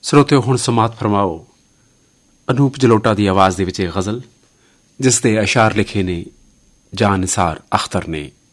ਸਰੋਤਿਓ, ਹੁਣ ਸਮਾਤ ਫਰਮਾਓ ਅਨੂਪ ਜਲੋਟਾ ਦੀ ਆਵਾਜ਼ ਦੇ ਵਿੱਚ ਇਹ ਗਜ਼ਲ, ਜਿਸ ਦੇ ਅਸ਼ਾਰ ਲਿਖੇ ਨੇ ਜਾਨ ਨਿਸਾਰ ਅਖਤਰ ਨੇ।